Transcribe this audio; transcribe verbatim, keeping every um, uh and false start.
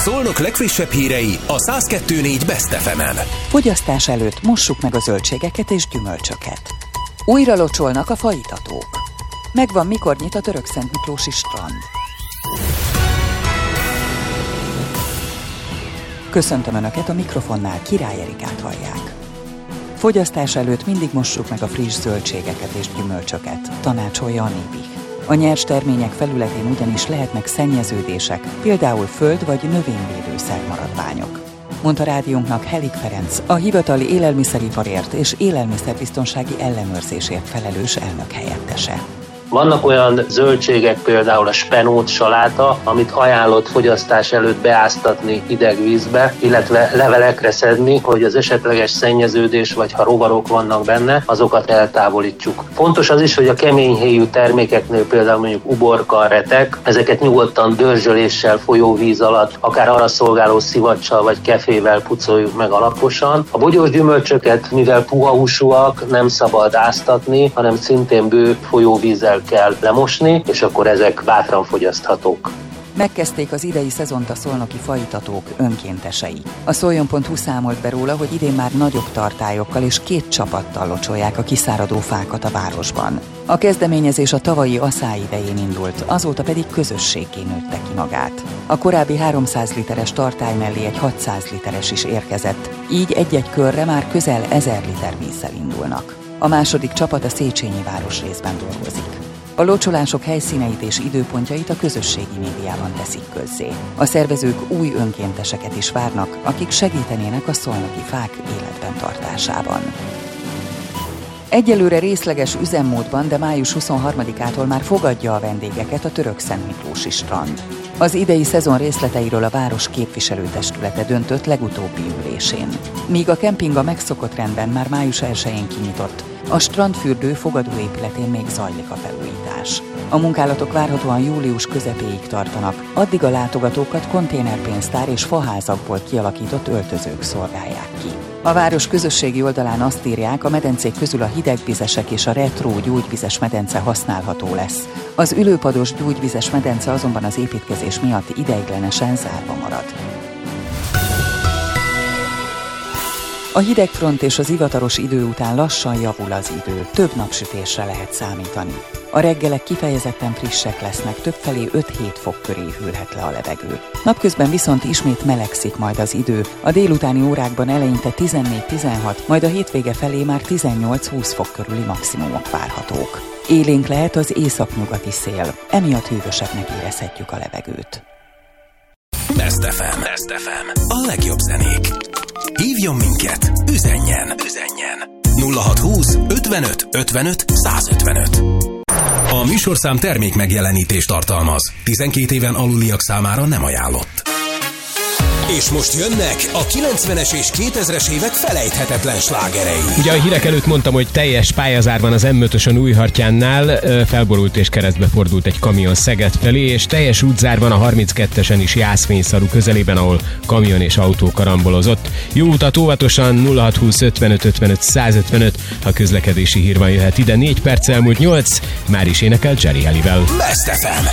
Szolnok legfrissebb hírei a száz kettő négy Best ef emen. Fogyasztás előtt mossuk meg a zöldségeket és gyümölcsöket. Újra locsolnak a faítatók. Megvan, mikor nyit a Törökszentmiklósi strand. Köszöntöm Önöket, a mikrofonnál Király Erikát hallják. Fogyasztás előtt mindig mossuk meg a friss zöldségeket és gyümölcsöket, tanácsolja a Nébih. A nyers termények felületén ugyanis lehetnek szennyeződések, például föld- vagy növényvédőszer maradványok, mondta rádiónknak Helik Ferenc, a hivatali élelmiszeriparért és élelmiszerbiztonsági ellenőrzésért felelős elnök helyettese. Vannak olyan zöldségek, például a spenót, saláta, amit ajánlott fogyasztás előtt beáztatni hideg vízbe, illetve levelekre szedni, hogy az esetleges szennyeződés, vagy ha rovarok vannak benne, azokat eltávolítsuk. Fontos az is, hogy a keményhéjú termékeknél, például mondjuk uborka, retek, ezeket nyugodtan dörzsöléssel, folyóvíz alatt, akár arra szolgáló szivacsal vagy kefével pucoljuk meg alaposan. A bogyós gyümölcsöket, mivel puha húsúak, nem szabad áztatni, hanem szintén bő folyóvízzel kell lemosni, és akkor ezek bátran fogyaszthatók. Megkezdték az idei szezont a szolnoki faítatók önkéntesei. A szoljon pont hu számolt be róla, hogy idén már nagyobb tartályokkal és két csapattal locsolják a kiszáradó fákat a városban. A kezdeményezés a tavalyi aszály idején indult, azóta pedig közösséggé nőtte ki magát. A korábbi háromszáz literes tartály mellé egy hatszáz literes is érkezett, így egy-egy körre már közel ezer liter vízzel indulnak. A második csapat a Széchenyi városrészben dolgozik. A locsolások helyszíneit és időpontjait a közösségi médiában teszik közzé. A szervezők új önkénteseket is várnak, akik segítenének a szolnoki fák életben tartásában. Egyelőre részleges üzemmódban, de május huszonharmadikától már fogadja a vendégeket a Törökszentmiklósi strand. Az idei szezon részleteiről a város képviselőtestülete döntött legutóbbi ülésén. Míg a kemping a megszokott rendben már május elsején kinyitott, a strandfürdő fogadóépületén még zajlik a felújítás. A munkálatok várhatóan július közepéig tartanak, addig a látogatókat konténerpénztár és faházakból kialakított öltözők szolgálják ki. A város közösségi oldalán azt írják, a medencék közül a hidegvizesek és a retro gyógyvizes medence használható lesz. Az ülőpados gyógyvizes medence azonban az építkezés miatt ideiglenesen zárva marad. A hidegfront és az ivataros idő után lassan javul az idő, több napsütésre lehet számítani. A reggelek kifejezetten frissek lesznek, többfelé öt-hét fok köré hűlhet le a levegő. Napközben viszont ismét melegszik majd az idő, a délutáni órákban eleinte tizennégy-tizenhat, majd a hétvége felé már tizennyolc-húsz fok körüli maximumok várhatók. Élénk lehet az északnyugati szél, emiatt hűvösebbnek érezhetjük a levegőt. Best ef em. Best ef em. A legjobb zenék. Hívjon minket, üzenjen, üzenjen. nulla hatszázhúsz ötvenöt ötvenöt százötvenöt. A műsorszám termék megjelenítést tartalmaz. tizenkét éven aluliak számára nem ajánlott. És most jönnek a kilencvenes és kétezres évek felejthetetlen slágerei. Ugye a hírek előtt mondtam, hogy teljes pályazárban az em ötösön Újhartyánnál felborult és keresztbe fordult egy kamion Szeged felé, és teljes útzárban a harminckettesen is Jászfényszaru közelében, ahol kamion és autó karambolozott. Jó utat óvatosan, nulla hatszázhúsz ötvenöt ötvenöt százötvenöt, ha közlekedési hír van, jöhet ide. Négy perc elmúlt nyolc, már is énekel Jerry Hallivel. Best ef em.